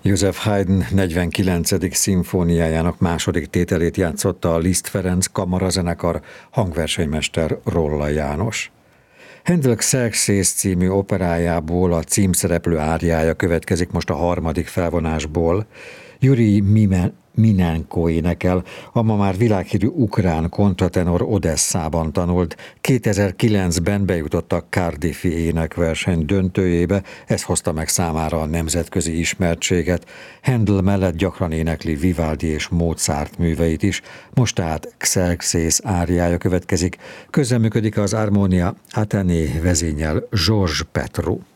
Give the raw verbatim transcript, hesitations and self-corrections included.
József Haydn negyvenkilencedik szimfóniájának második tételét játszotta a Liszt Ferenc kamarazenekar, hangversenymester Rolla János. Handel Xerxes című operájából a címszereplő áriája következik most a harmadik felvonásból. Jurij Mime- Minenko énekel, a ma már világhírű ukrán kontratenor Odesszában tanult. kétezer-kilencben bejutott a Cardiffi énekverseny döntőjébe, ez hozta meg számára a nemzetközi ismertséget. Handel mellett gyakran énekli Vivaldi és Mozart műveit is, most tehát Xerxes áriája következik. Közreműködik az Armonia Athénée vezényel Georges Petru.